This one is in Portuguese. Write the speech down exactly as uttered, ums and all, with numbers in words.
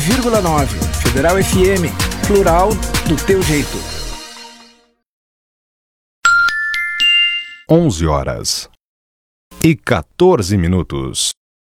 vírgula nove. Federal F M, plural do teu jeito. onze horas e quatorze minutos.